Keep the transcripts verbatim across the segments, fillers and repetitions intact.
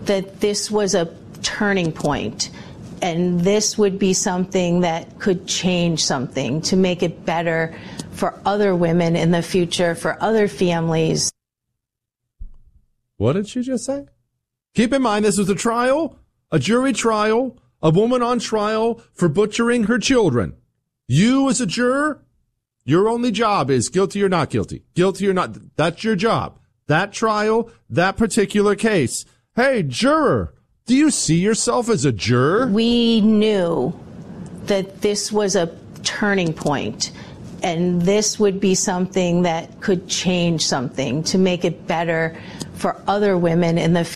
that this was a turning point, and this would be something that could change something to make it better for other women in the future, for other families. What did she just say? Keep in mind, this was a trial, a jury trial, a woman on trial for butchering her children. You as a juror, your only job is guilty or not guilty. Guilty or not. That's your job. That trial, that particular case. Hey, juror, do you see yourself as a juror? We knew that this was a turning point, and this would be something that could change something to make it better for other women in the future.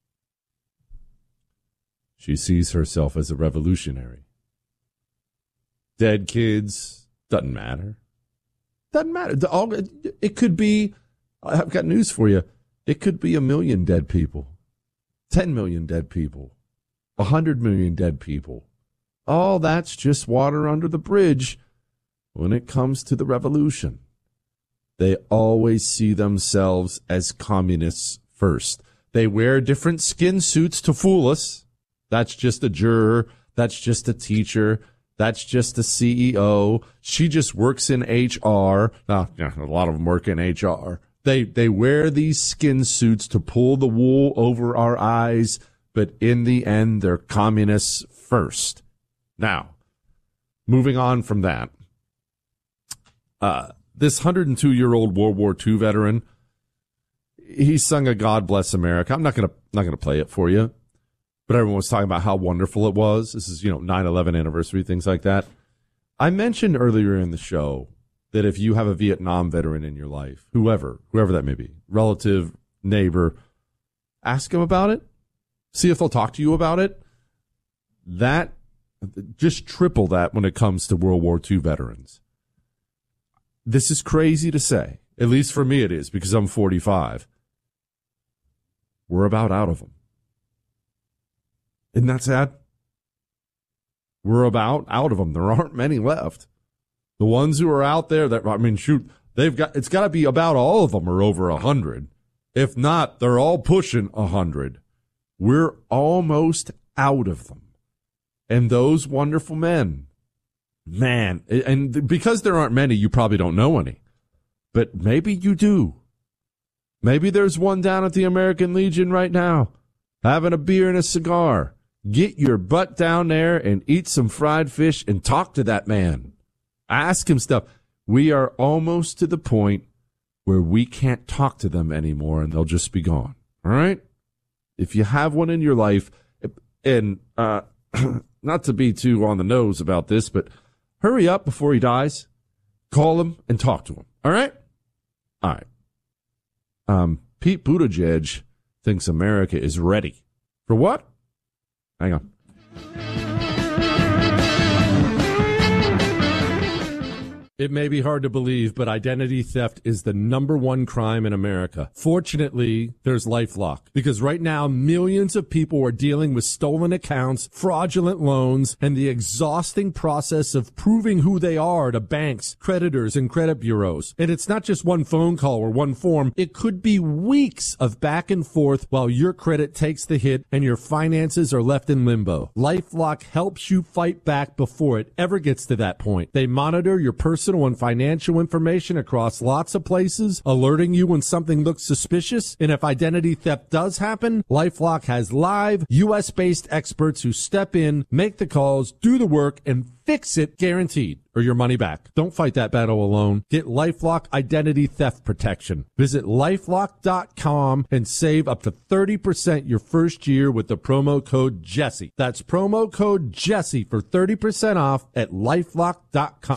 She sees herself as a revolutionary. Dead kids, doesn't matter. Doesn't matter. The, all, it could be, I've got news for you, it could be a million dead people, ten million dead people, a hundred million dead people. All that's just water under the bridge when it comes to the revolution. They always see themselves as communists first. They wear different skin suits to fool us. That's just a juror. That's just a teacher. That's just a C E O. She just works in H R. Now, yeah, a lot of them work in H R. They they wear these skin suits to pull the wool over our eyes, but in the end, they're communists first. Now, moving on from that, uh, this one hundred two year old World War Two veteran, he sung a "God Bless America." I'm not gonna not gonna play it for you, but everyone was talking about how wonderful it was. This is, you know, nine eleven anniversary, things like that. I mentioned earlier in the show that if you have a Vietnam veteran in your life, whoever, whoever that may be, relative, neighbor, ask them about it. See if they'll talk to you about it. That, just triple that when it comes to World War Two veterans. This is crazy to say. At least for me it is, because I'm forty-five. We're about out of them. Isn't that sad? We're about out of them. There aren't many left. The ones who are out there that, I mean, shoot, they've got, it's got to be about all of them are over a hundred. If not, they're all pushing a hundred. We're almost out of them. And those wonderful men, man, and because there aren't many, you probably don't know any, but maybe you do. Maybe there's one down at the American Legion right now, having a beer and a cigar. Get your butt down there and eat some fried fish and talk to that man. Ask him stuff. We are almost to the point where we can't talk to them anymore and they'll just be gone. All right? If you have one in your life, and uh, not to be too on the nose about this, but hurry up before he dies. Call him and talk to him. All right? All right. Um, Pete Buttigieg thinks America is ready. For what? Hang on. It may be hard to believe, but identity theft is the number one crime in America. Fortunately, there's LifeLock, because right now, millions of people are dealing with stolen accounts, fraudulent loans, and the exhausting process of proving who they are to banks, creditors, and credit bureaus. And it's not just one phone call or one form. It could be weeks of back and forth while your credit takes the hit and your finances are left in limbo. LifeLock helps you fight back before it ever gets to that point. They monitor your personal and financial information across lots of places, alerting you when something looks suspicious. And if identity theft does happen, LifeLock has live U S based experts who step in, make the calls, do the work, and fix it, guaranteed, or your money back. Don't fight that battle alone. Get LifeLock identity theft protection. Visit LifeLock dot com and save up to thirty percent your first year with the promo code Jesse. That's promo code Jesse for thirty percent off at LifeLock dot com.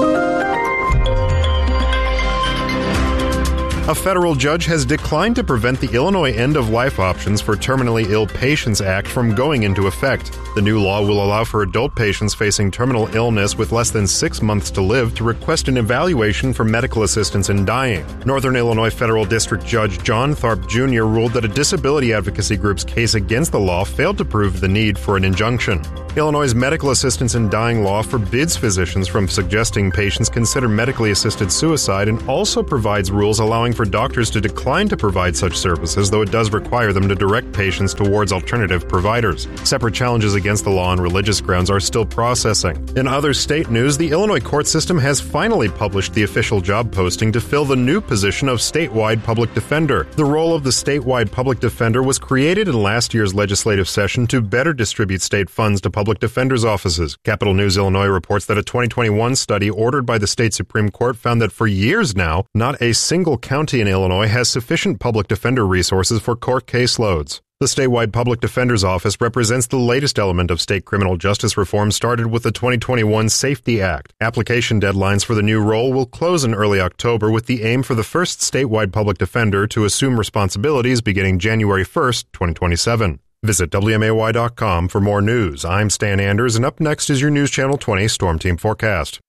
A federal judge has declined to prevent the Illinois End-of-Life Options for Terminally Ill Patients Act from going into effect. The new law will allow for adult patients facing terminal illness with less than six months to live to request an evaluation for medical assistance in dying. Northern Illinois Federal District Judge John Tharp Junior ruled that a disability advocacy group's case against the law failed to prove the need for an injunction. Illinois' medical assistance in dying law forbids physicians from suggesting patients consider medically assisted suicide and also provides rules allowing for doctors to decline to provide such services, though it does require them to direct patients towards alternative providers. Separate challenges against the law on religious grounds are still processing. In other state news, the Illinois court system has finally published the official job posting to fill the new position of statewide public defender. The role of the statewide public defender was created in last year's legislative session to better distribute state funds to public defenders' offices. Capital News Illinois reports that a twenty twenty-one study ordered by the state Supreme Court found that for years now, not a single county in Illinois has sufficient public defender resources for court caseloads. The statewide public defender's office represents the latest element of state criminal justice reform started with the twenty twenty-one SAFETY Act. Application deadlines for the new role will close in early October with the aim for the first statewide public defender to assume responsibilities beginning January first, twenty twenty-seven. Visit W M A Y dot com for more news. I'm Stan Anders, and up next is your News Channel twenty Storm Team forecast.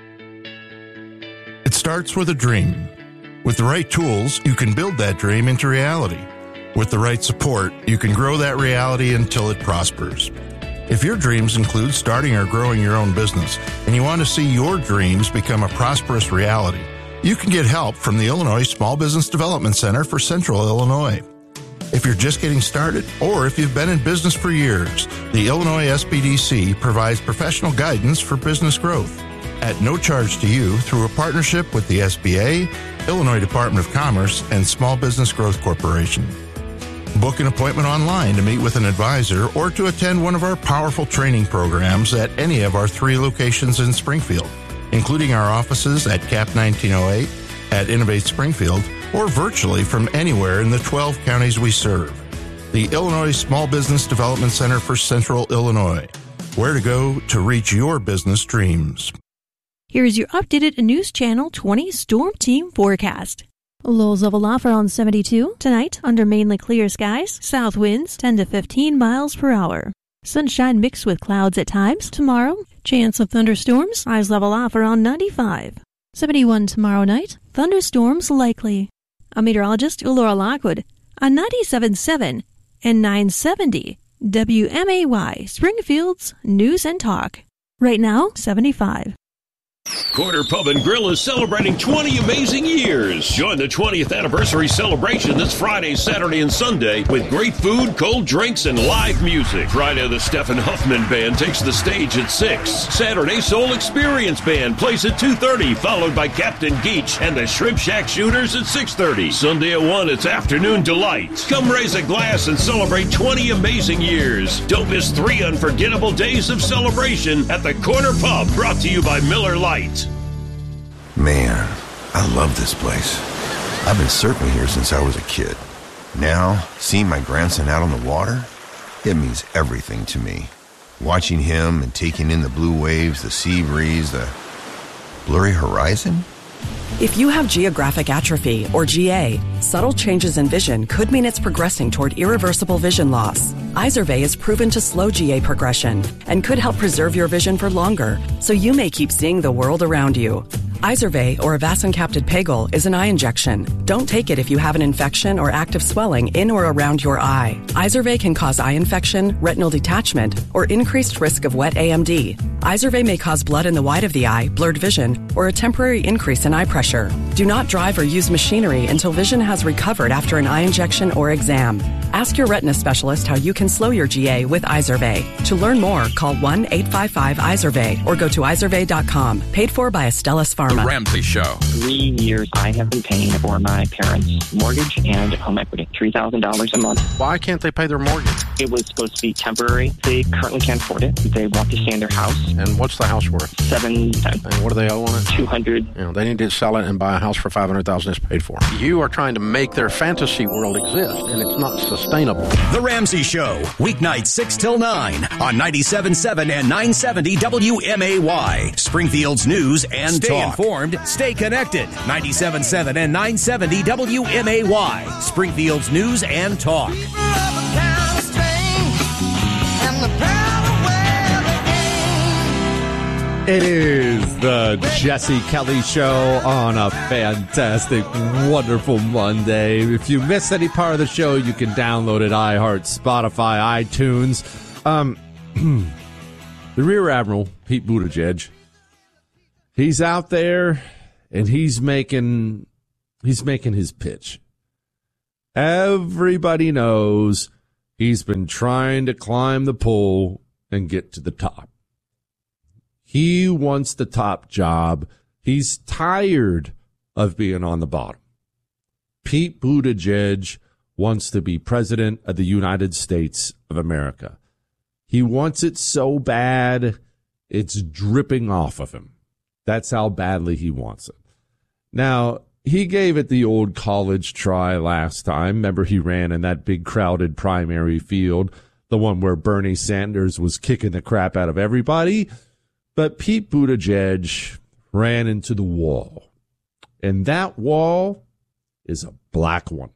It starts with a dream. With the right tools, you can build that dream into reality. With the right support, you can grow that reality until it prospers. If your dreams include starting or growing your own business, and you want to see your dreams become a prosperous reality, you can get help from the Illinois Small Business Development Center for Central Illinois. If you're just getting started, or if you've been in business for years, the Illinois S B D C provides professional guidance for business growth at no charge to you through a partnership with the S B A, Illinois Department of Commerce, and Small Business Growth Corporation. Book an appointment online to meet with an advisor or to attend one of our powerful training programs at any of our three locations in Springfield, including our offices at C A P nineteen oh eight, at Innovate Springfield, or virtually from anywhere in the twelve counties we serve. The Illinois Small Business Development Center for Central Illinois. Where to go to reach your business dreams. Here's your updated News Channel twenty Storm Team forecast. Lows of Aloft around seventy-two. Tonight, under mainly clear skies, south winds ten to fifteen miles per hour. Sunshine mixed with clouds at times. Tomorrow, chance of thunderstorms, highs level off around ninety-five. seventy-one tomorrow night, thunderstorms likely. A meteorologist, Laura Lockwood, on ninety-seven point seven and nine seventy W M A Y, Springfield's News and Talk. Right now, seventy-five. Corner Pub and Grill is celebrating twenty amazing years. Join the twentieth anniversary celebration this Friday, Saturday, and Sunday with great food, cold drinks, and live music. Friday, the Stephen Huffman Band takes the stage at six. Saturday, Soul Experience Band plays at two thirty, followed by Captain Geach and the Shrimp Shack Shooters at six thirty. Sunday at one, it's Afternoon Delight. Come raise a glass and celebrate twenty amazing years. Don't miss three unforgettable days of celebration at the Corner Pub, brought to you by Miller Lite. Man, I love this place. I've been surfing here since I was a kid. Now, seeing my grandson out on the water, it means everything to me. Watching him and taking in the blue waves, the sea breeze, the blurry horizon. If you have geographic atrophy, or G A, subtle changes in vision could mean it's progressing toward irreversible vision loss. Izervay is proven to slow G A progression and could help preserve your vision for longer, so you may keep seeing the world around you. Izervay, or avacincaptad pegol, is an eye injection. Don't take it if you have an infection or active swelling in or around your eye. Izervay can cause eye infection, retinal detachment, or increased risk of wet A M D. Izervay may cause blood in the white of the eye, blurred vision, or a temporary increase in eye pressure. Do not drive or use machinery until vision has recovered after an eye injection or exam. Ask your retina specialist how you can slow your G A with Izervay. To learn more, call one eight five five Izervay or go to izervay dot com. Paid for by Astellas Pharma. The Ramsey Show. Three years I have been paying for my parents' mortgage and home equity. three thousand dollars a month. Why can't they pay their mortgage? It was supposed to be temporary. They currently can't afford it. They want to stay in their house. And what's the house worth? Seven ten. And what do they owe on it? Two hundred. You know, they need to sell it and buy a house for five hundred thousand. It's paid for. You are trying to make their fantasy world exist, and it's not sustainable. The Ramsey Show, weeknights six till nine on ninety-seven point seven and nine seventy W M A Y, Springfield's News and Stay Talk. Stay informed, stay connected. ninety-seven point seven and nine seventy W M A Y, Springfield's News and Talk. It is the Jesse Kelly Show on a fantastic, wonderful Monday. If you missed any part of the show, you can download it, iHeart, Spotify, iTunes. Um, The Rear Admiral, Pete Buttigieg, he's out there and he's making he's making his pitch. Everybody knows he's been trying to climb the pole and get to the top. He wants the top job. He's tired of being on the bottom. Pete Buttigieg wants to be president of the United States of America. He wants it so bad, it's dripping off of him. That's how badly he wants it. Now, he gave it the old college try last time. Remember, he ran in that big crowded primary field, the one where Bernie Sanders was kicking the crap out of everybody. But Pete Buttigieg ran into the wall. And that wall is a black one.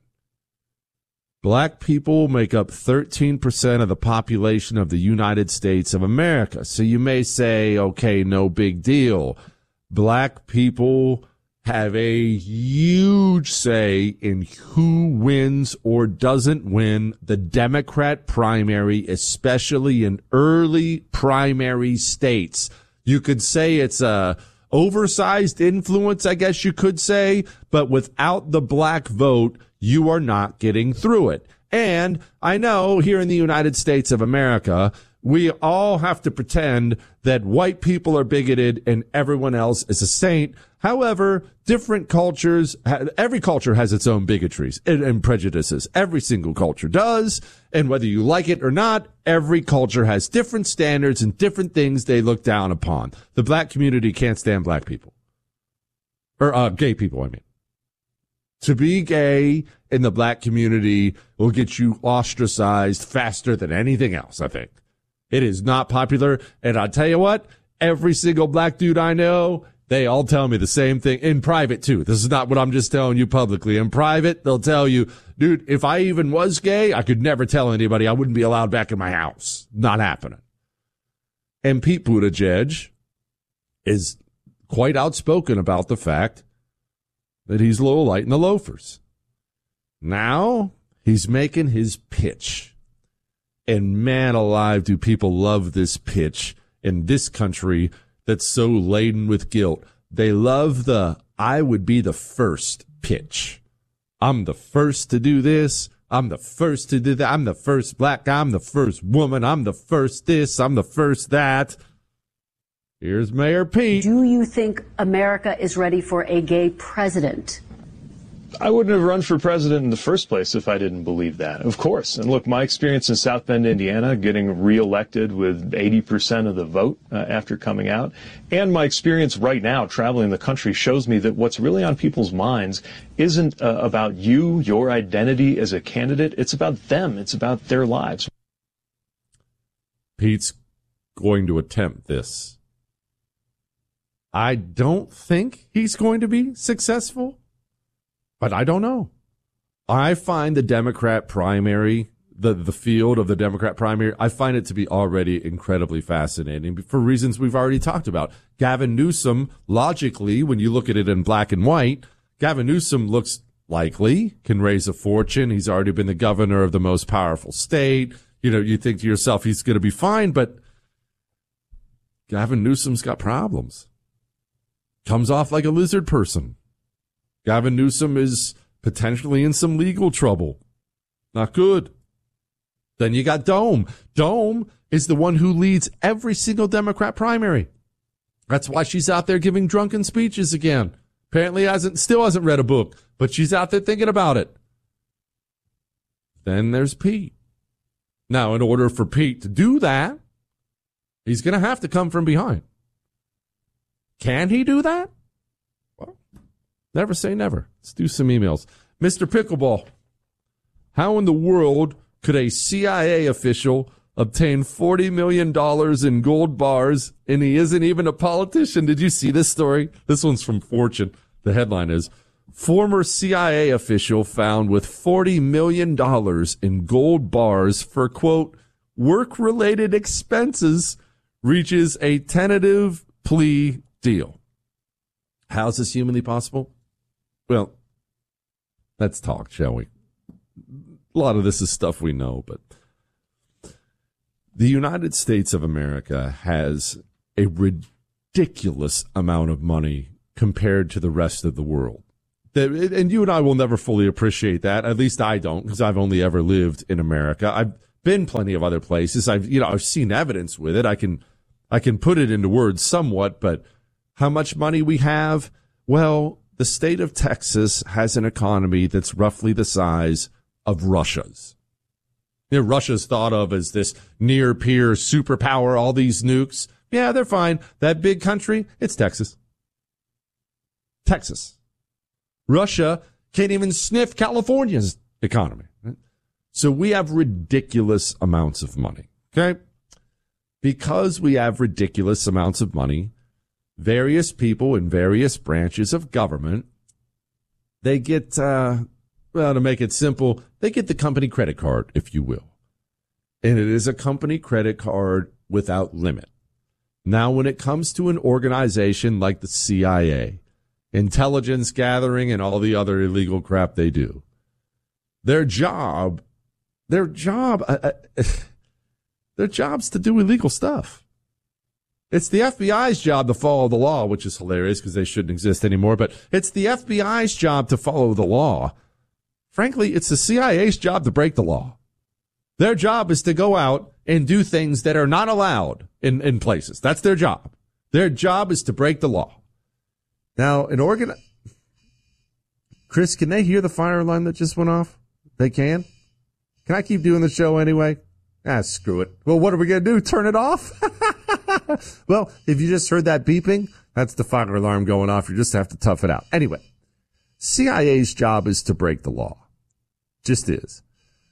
Black people make up thirteen percent of the population of the United States of America. So you may say, okay, no big deal. Black people have a huge say in who wins or doesn't win the Democrat primary, especially in early primary states. You could say it's a oversized influence, I guess you could say, but without the black vote, you are not getting through it. And I know here in the United States of America, we all have to pretend that white people are bigoted and everyone else is a saint. However, different cultures, every culture has its own bigotries and, and prejudices. Every single culture does. And whether you like it or not, every culture has different standards and different things they look down upon. The black community can't stand black people. Or uh, gay people, I mean. To be gay in the black community will get you ostracized faster than anything else, I think. It is not popular. And I'll tell you what, every single black dude I know, they all tell me the same thing in private too. This is not what I'm just telling you publicly. In private, they'll tell you, dude, if I even was gay, I could never tell anybody. I wouldn't be allowed back in my house. Not happening. And Pete Buttigieg is quite outspoken about the fact that he's low light in the loafers. Now he's making his pitch. And man alive, do people love this pitch in this country that's so laden with guilt. They love the, I would be the first pitch. I'm the first to do this. I'm the first to do that. I'm the first black guy. I'm the first woman. I'm the first this. I'm the first that. Here's Mayor Pete. Do you think America is ready for a gay president? I wouldn't have run for president in the first place if I didn't believe that, of course. And look, my experience in South Bend, Indiana, getting reelected with eighty percent of the vote uh, after coming out, and my experience right now traveling the country shows me that what's really on people's minds isn't uh, about you, your identity as a candidate. It's about them. It's about their lives. Pete's going to attempt this. I don't think he's going to be successful, but I don't know. I find the Democrat primary, the, the field of the Democrat primary, I find it to be already incredibly fascinating for reasons we've already talked about. Gavin Newsom, logically, when you look at it in black and white, Gavin Newsom looks likely, can raise a fortune. He's already been the governor of the most powerful state. You know, you think to yourself, he's going to be fine, but Gavin Newsom's got problems. Comes off like a lizard person. Gavin Newsom is potentially in some legal trouble. Not good. Then you got Dome. Dome is the one who leads every single Democrat primary. That's why she's out there giving drunken speeches again. Apparently hasn't, still hasn't read a book, but she's out there thinking about it. Then there's Pete. Now, in order for Pete to do that, he's going to have to come from behind. Can he do that? Well, never say never. Let's do some emails. Mister Pickleball, how in the world could a C I A official obtain forty million dollars in gold bars and he isn't even a politician? Did you see this story? This one's from Fortune. The headline is, former C I A official found with forty million dollars in gold bars for, quote, work-related expenses reaches a tentative plea deal. How's this humanly possible? Well, let's talk, shall we? A lot of this is stuff we know, but The United States of America has a ridiculous amount of money compared to the rest of the world. And you and I will never fully appreciate that. At least I don't, because I've only ever lived in America. I've been plenty of other places. I've, you know, I've seen evidence with it. I can, I can put it into words somewhat, but how much money we have? Well, the state of Texas has an economy that's roughly the size of Russia's. You know, Russia's thought of as this near-peer superpower, all these nukes. Yeah, they're fine. That big country, it's Texas. Texas. Russia can't even sniff California's economy. Right? So we have ridiculous amounts of money, okay? Because we have ridiculous amounts of money, various people in various branches of government, they get, uh, well, to make it simple, they get the company credit card, if you will. And it is a company credit card without limit. Now, when it comes to an organization like the C I A, intelligence gathering and all the other illegal crap they do, their job, their job, uh, their job's to do illegal stuff. It's the F B I's job to follow the law, which is hilarious because they shouldn't exist anymore, but it's the F B I's job to follow the law. Frankly, it's the C I A's job to break the law. Their job is to go out and do things that are not allowed in, in places. That's their job. Their job is to break the law. Now, an organ... Chris, can they hear the fire alarm that just went off? They can? Can I keep doing the show anyway? Ah, screw it. Well, what are we going to do? Turn it off? Well, if you just heard that beeping, that's the fire alarm going off. You just have to tough it out. Anyway, C I A's job is to break the law. Just is.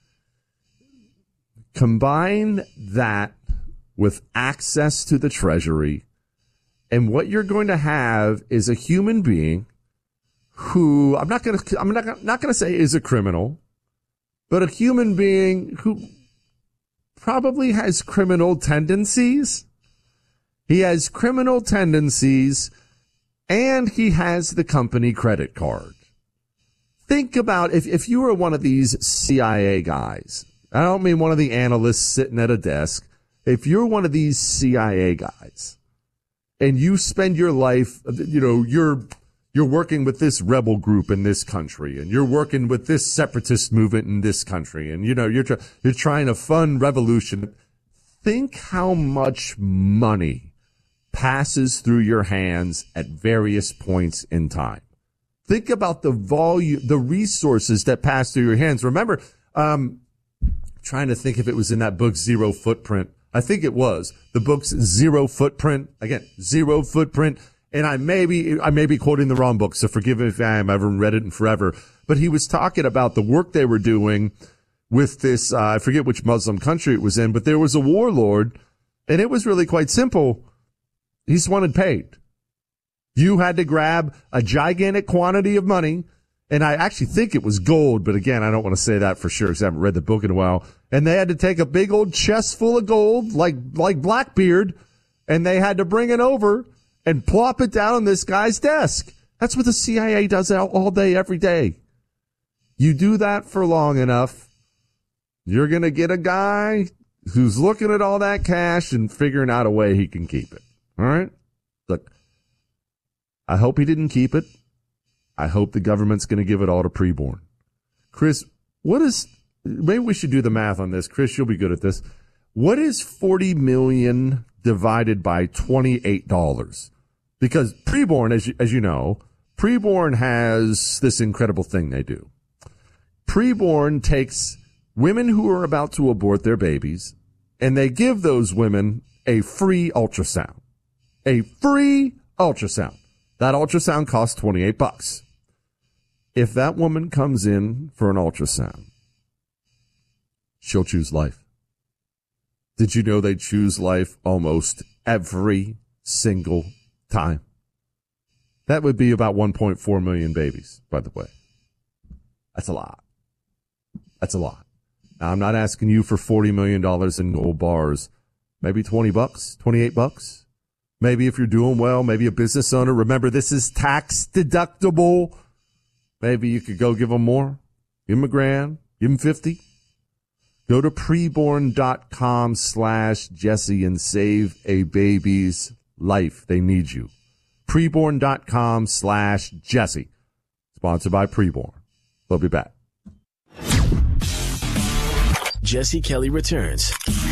Combine that with access to the Treasury, and what you're going to have is a human being who I'm not going to I'm not not going to say is a criminal, but a human being who probably has criminal tendencies. He has criminal tendencies, and he has the company credit card. Think about if if you were one of these C I A guys. I don't mean one of the analysts sitting at a desk. If you're one of these C I A guys and you spend your life, you know, you're, you're working with this rebel group in this country and you're working with this separatist movement in this country and, you know, you're, tr- you're trying to fund revolution. Think how much money passes through your hands at various points in time. Think about the volume, the resources that pass through your hands. Remember, um, trying to think if it was in that book, Zero Footprint. I think it was. The book's Zero Footprint. Again, Zero Footprint. And I may be, I may be quoting the wrong book, so forgive me if I am. I haven't read it in forever. But he was talking about the work they were doing with this, uh, I forget which Muslim country it was in, but there was a warlord, and it was really quite simple. He just wanted paid. You had to grab a gigantic quantity of money, and I actually think it was gold, but again, I don't want to say that for sure because I haven't read the book in a while. And they had to take a big old chest full of gold, like, like Blackbeard, and they had to bring it over and plop it down on this guy's desk. That's what the C I A does all day, every day. You do that for long enough, you're going to get a guy who's looking at all that cash and figuring out a way he can keep it. All right? Look, I hope he didn't keep it. I hope the government's going to give it all to preborn. Chris, what is, maybe we should do the math on this. Chris, you'll be good at this. What is forty million divided by twenty-eight dollars? Because preborn, as you, as you know, preborn has this incredible thing they do. Preborn takes women who are about to abort their babies, and they give those women a free ultrasound. A free ultrasound. That ultrasound costs twenty-eight bucks. If that woman comes in for an ultrasound, she'll choose life. Did you know they choose life almost every single time? That would be about one point four million babies, by the way. That's a lot. That's a lot. Now, I'm not asking you for forty million dollars in gold bars. Maybe twenty bucks, twenty-eight bucks. Maybe if you're doing well, maybe a business owner. Remember, this is tax deductible. Maybe you could go give them more. Give them a grand. Give them fifty. Go to preborn.com slash Jesse and save a baby's life. They need you. Preborn.com slash Jesse. Sponsored by Preborn. We'll be back. Jesse Kelly returns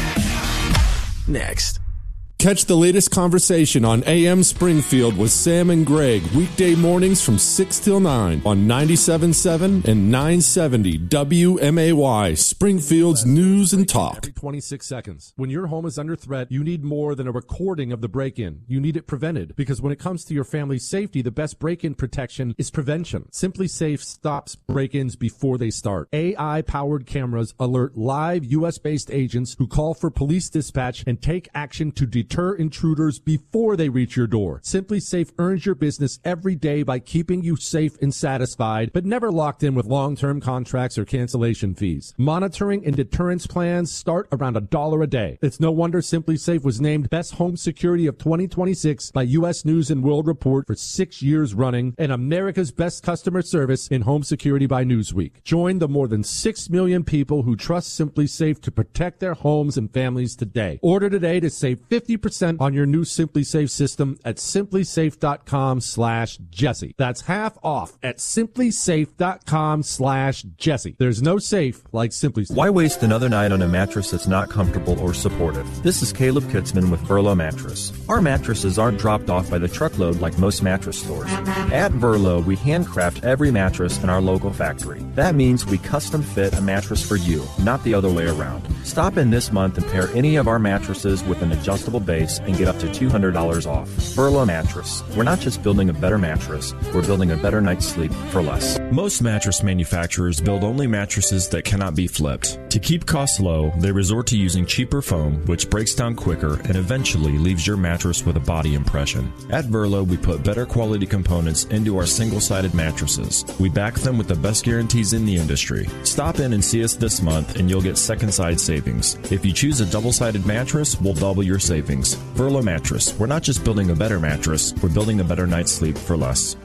next. Catch the latest conversation on A M Springfield with Sam and Greg, weekday mornings from six till nine on ninety-seven point seven and nine seventy W M A Y, Springfield's News and Talk. Every twenty-six seconds. When your home is under threat, you need more than a recording of the break-in. You need it prevented, because when it comes to your family's safety, the best break-in protection is prevention. Simply Safe stops break-ins before they start. A I-powered cameras alert live U S-based agents who call for police dispatch and take action to deter intruders before they reach your door. Simply Safe earns your business every day by keeping you safe and satisfied, but never locked in with long-term contracts or cancellation fees. Monitoring and deterrence plans start around a dollar a day. It's no wonder Simply Safe was named Best Home Security of twenty twenty-six by U S News and World Report for six years running, and America's Best Customer Service in Home Security by Newsweek. Join the more than six million people who trust Simply Safe to protect their homes and families today. Order today to save fifty percent on your new Simply Safe system at simplysafe.com slash Jesse. That's half off at simplysafe.com slash Jesse. There's no safe like Simply Safe. Why waste another night on a mattress that's not comfortable or supportive? This is Caleb Kitzman with Verlo Mattress. Our mattresses aren't dropped off by the truckload like most mattress stores. At Verlo, we handcraft every mattress in our local factory. That means we custom fit a mattress for you, not the other way around. Stop in this month and pair any of our mattresses with an adjustable base and get up to two hundred dollars off. Verlo Mattress. We're not just building a better mattress, we're building a better night's sleep for less. Most mattress manufacturers build only mattresses that cannot be flipped. To keep costs low, they resort to using cheaper foam, which breaks down quicker and eventually leaves your mattress with a body impression. At Verlo, we put better quality components into our single-sided mattresses. We back them with the best guarantees in the industry. Stop in and see us this month and you'll get second side savings. If you choose a double-sided mattress, we'll double your savings. Verlo Mattress. We're not just building a better mattress, we're building a better night's sleep for less.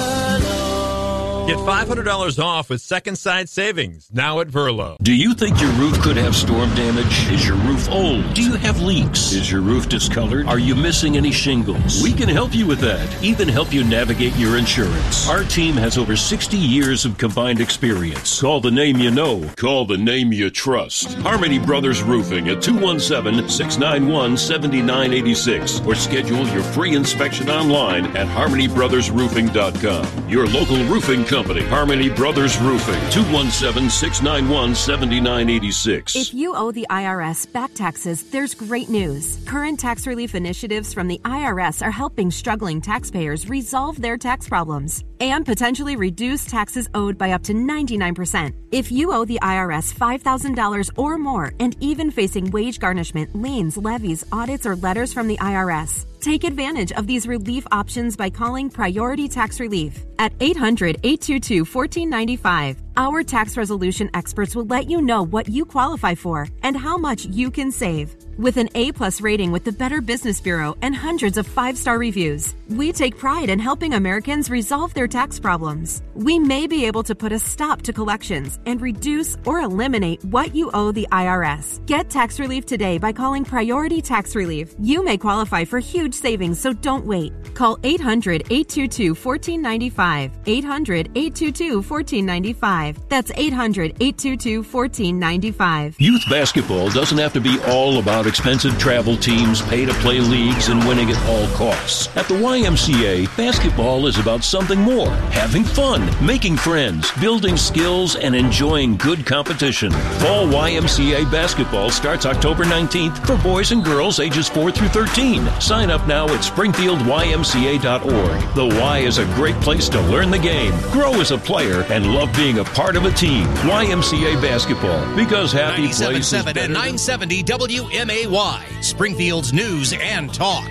Get five hundred dollars off with second side savings now at Verlo. Do you think your roof could have storm damage? Is your roof old? Do you have leaks? Is your roof discolored? Are you missing any shingles? We can help you with that. Even help you navigate your insurance. Our team has over sixty years of combined experience. Call the name you know. Call the name you trust. Harmony Brothers Roofing at two one seven, six nine one, seven nine eight six or schedule your free inspection online at harmony brothers roofing dot com. Your local roofing company. Company, Harmony Brothers Roofing, two one seven, six nine one, seven nine eight six. If you owe the I R S back taxes, there's great news. Current tax relief initiatives from the I R S are helping struggling taxpayers resolve their tax problems and potentially reduce taxes owed by up to ninety-nine percent. If you owe the I R S five thousand dollars or more and even facing wage garnishment, liens, levies, audits, or letters from the I R S, take advantage of these relief options by calling Priority Tax Relief at eight hundred, eight two two, one four nine five. Our tax resolution experts will let you know what you qualify for and how much you can save. With an A-plus rating with the Better Business Bureau and hundreds of five-star reviews, we take pride in helping Americans resolve their tax problems. We may be able to put a stop to collections and reduce or eliminate what you owe the I R S. Get tax relief today by calling Priority Tax Relief. You may qualify for huge savings, so don't wait. Call eight hundred, eight two two, one four nine five. eight hundred, eight two two, one four nine five. That's eight hundred, eight two two, one four nine five. Youth basketball doesn't have to be all about expensive travel teams, pay-to-play leagues, and winning at all costs. At the Y M C A, basketball is about something more. Having fun, making friends, building skills, and enjoying good competition. Fall Y M C A basketball starts October nineteenth for boys and girls ages four through thirteen. Sign up now at springfield y m c a dot org. The Y is a great place to learn the game, grow as a player, and love being a part of a team. Y M C A basketball, because happy place is better. ninety-seven point seven and nine seventy W M A Y, Springfield's News and Talk.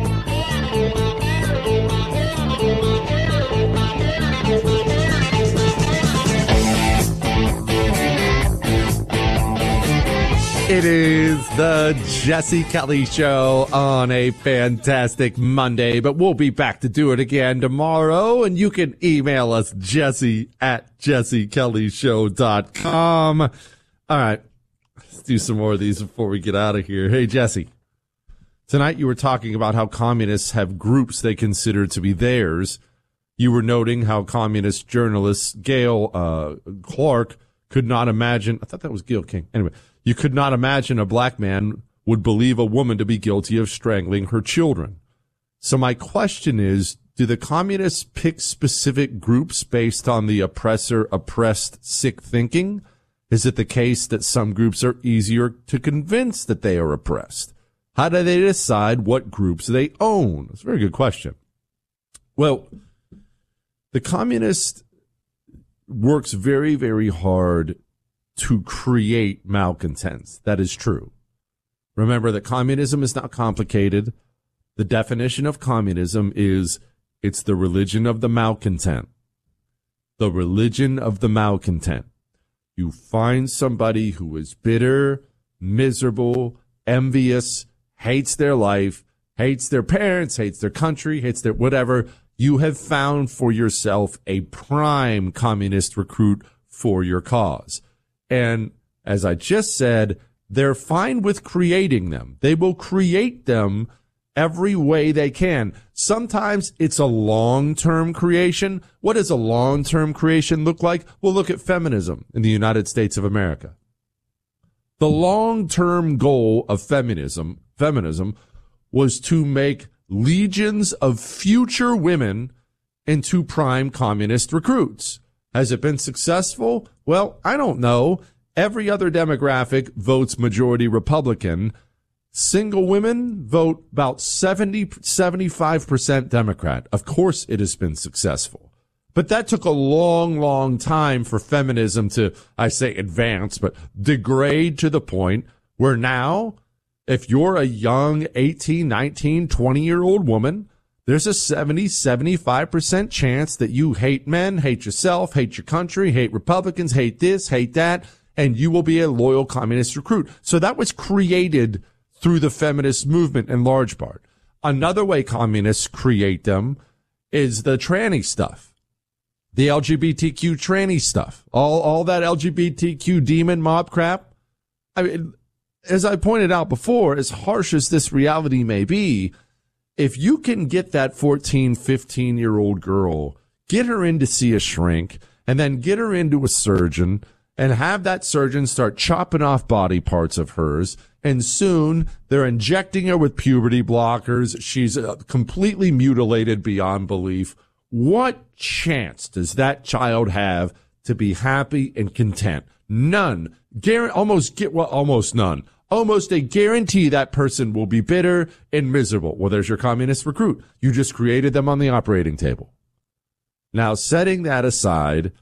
It is the Jesse Kelly Show on a fantastic Monday, but we'll be back to do it again tomorrow, and you can email us, Jesse at jesse kelly show dot com. All right. do some more of these before we get out of here. Hey, Jesse. Tonight you were talking about how communists have groups they consider to be theirs. You were noting how communist journalist Gail uh, Clark could not imagine, I thought that was Gail King. Anyway, you could not imagine a black man would believe a woman to be guilty of strangling her children. So my question is, do the communists pick specific groups based on the oppressor-oppressed sick thinking? Is it the case that some groups are easier to convince that they are oppressed? How do they decide what groups they own? That's a very good question. Well, the communist works very, very hard to create malcontents. That is true. Remember that communism is not complicated. The definition of communism is it's the religion of the malcontent. The religion of the malcontent. You find somebody who is bitter, miserable, envious, hates their life, hates their parents, hates their country, hates their whatever. You have found for yourself a prime communist recruit for your cause. And as I just said, they're fine with creating them. They will create them every way they can. Sometimes it's a long-term creation. What does a long-term creation look like? Well, look at feminism in the United States of America. The long-term goal of feminism, feminism was to make legions of future women into prime communist recruits. Has it been successful? Well, I don't know. Every other demographic votes majority Republican. Single women vote about seventy, seventy-five percent Democrat. Of course it has been successful. But that took a long, long time for feminism to, I say advance, but degrade to the point where now, if you're a young eighteen, nineteen, twenty-year-old woman, there's a seventy, seventy-five percent chance that you hate men, hate yourself, hate your country, hate Republicans, hate this, hate that, and you will be a loyal communist recruit. So that was created through the feminist movement in large part. Another way communists create them is the tranny stuff, the L G B T Q tranny stuff, all, all that L G B T Q demon mob crap. I mean, as I pointed out before, as harsh as this reality may be, if you can get that fourteen, fifteen-year-old girl, get her in to see a shrink, and then get her into a surgeon, and have that surgeon start chopping off body parts of hers, and soon they're injecting her with puberty blockers. She's uh, completely mutilated beyond belief. What chance does that child have to be happy and content? None. Guar- almost get well, almost none. Almost a guarantee that person will be bitter and miserable. Well, there's your communist recruit. You just created them on the operating table. Now, setting that aside,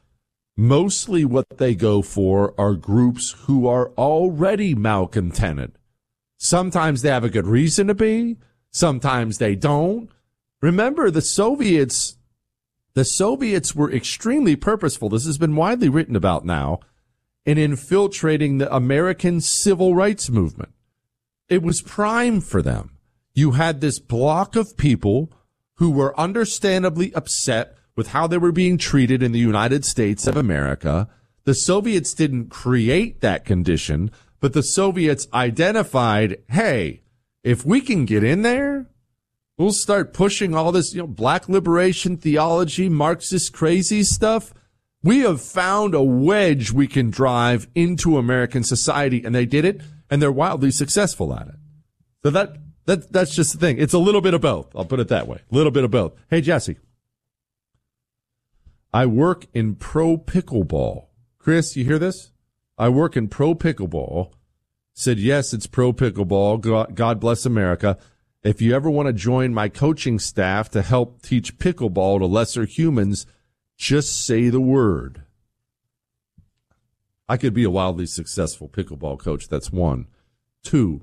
mostly what they go for are groups who are already malcontented. Sometimes they have a good reason to be. Sometimes they don't. Remember, the Soviets, the Soviets were extremely purposeful. This has been widely written about now in infiltrating the American civil rights movement. It was prime for them. You had this block of people who were understandably upset with how they were being treated in the United States of America. The Soviets didn't create that condition, but the Soviets identified, hey, if we can get in there, we'll start pushing all this, you know, black liberation theology, Marxist crazy stuff. We have found a wedge we can drive into American society, and they did it, and they're wildly successful at it. So that, that that's just the thing. It's a little bit of both. I'll put it that way. A little bit of both. Hey, Jesse. I work in pro pickleball. Chris, you hear this? I work in pro pickleball. Said, yes, it's pro pickleball. God, God bless America. If you ever want to join my coaching staff to help teach pickleball to lesser humans, just say the word. I could be a wildly successful pickleball coach. That's one. Two,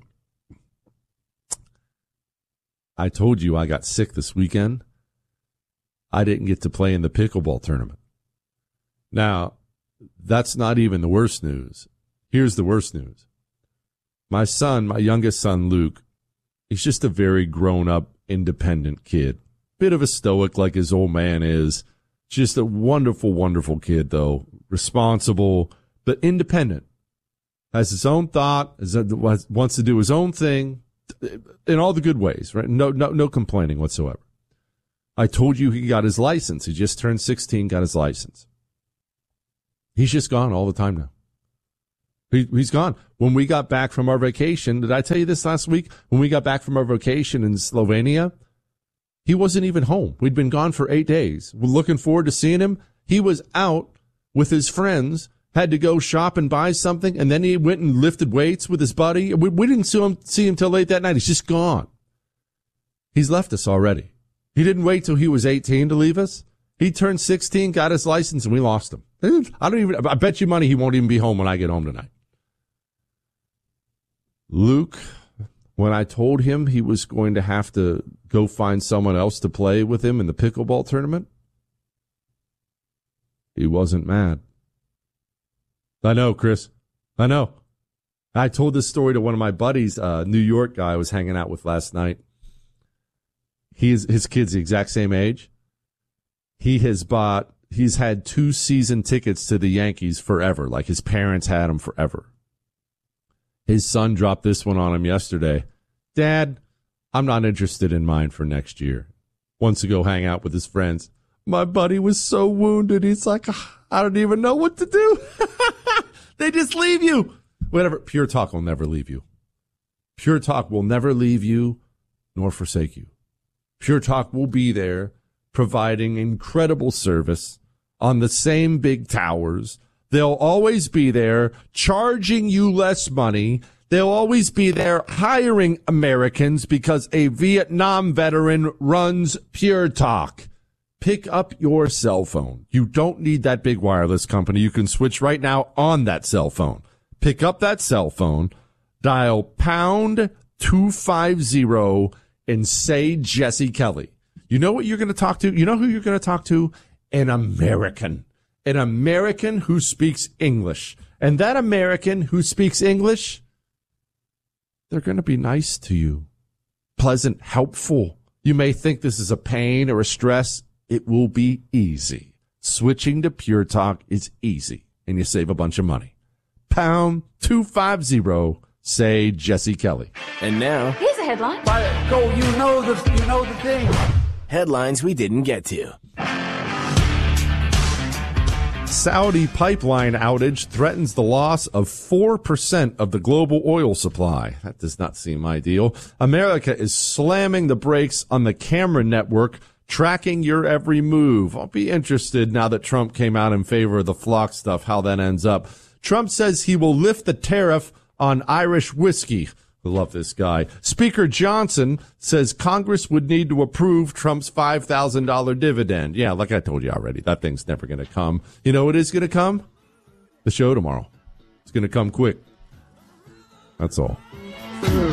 I told you I got sick this weekend. I didn't get to play in the pickleball tournament. Now, that's not even the worst news. Here's the worst news. My son, my youngest son, Luke, he's just a very grown-up, independent kid. Bit of a stoic like his old man is. Just a wonderful, wonderful kid, though. Responsible, but independent. has his own thought, wants to do his own thing in all the good ways, right? No, no, no complaining whatsoever. I told you he got his license. He just turned sixteen, got his license. He's just gone all the time now. He, he's gone. When we got back from our vacation, did I tell you this last week? When we got back from our vacation in Slovenia, he wasn't even home. We'd been gone for eight days. We're looking forward to seeing him. He was out with his friends, had to go shop and buy something, and then he went and lifted weights with his buddy. We, we didn't see him, see him till late that night. He's just gone. He's left us already. He didn't wait till he was eighteen to leave us. He turned sixteen, got his license, and we lost him. I don't even, I bet you money he won't even be home when I get home tonight. Luke, when I told him he was going to have to go find someone else to play with him in the pickleball tournament, he wasn't mad. I know, Chris. I know. I told this story to one of my buddies, a uh, New York guy I was hanging out with last night. He is, his kid's the exact same age. He has bought, he's had two season tickets to the Yankees forever. Like his parents had them forever. His son dropped this one on him yesterday. Dad, I'm not interested in mine for next year. Wants to go hang out with his friends. My buddy was so wounded. He's like, I don't even know what to do. They just leave you. Whatever. Pure Talk will never leave you. Pure Talk will never leave you nor forsake you. Pure Talk will be there providing incredible service on the same big towers. They'll always be there charging you less money. They'll always be there hiring Americans because a Vietnam veteran runs Pure Talk. Pick up your cell phone. You don't need that big wireless company. You can switch right now on that cell phone. Pick up that cell phone, dial pound two fifty and say Jesse Kelly. You know what you're going to talk to? You know who you're going to talk to? An American. An American who speaks English. And that American who speaks English, they're going to be nice to you. Pleasant, helpful. You may think this is a pain or a stress. It will be easy. Switching to Pure Talk is easy, and you save a bunch of money. Pound two fifty, say Jesse Kelly. And now, here's a headline. Go, you know the, you know the thing. Headlines we didn't get to. Saudi pipeline outage threatens the loss of four percent of the global oil supply. That does not seem ideal. America is slamming the brakes on the Cameron network, tracking your every move. I'll be interested now that Trump came out in favor of the flock stuff, how that ends up. Trump says he will lift the tariff on Irish whiskey. I love this guy. Speaker Johnson says Congress would need to approve Trump's five thousand dollars dividend. Yeah, like I told you already, that thing's never going to come. You know what is going to come? The show tomorrow. It's going to come quick. That's all.